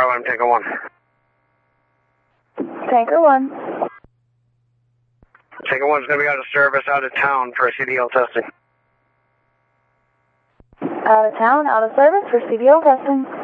I'm Tanker 1. Tanker 1. Tanker 1's going to be out of service, out of town for CDL testing. Out of town, out of service for CDL testing.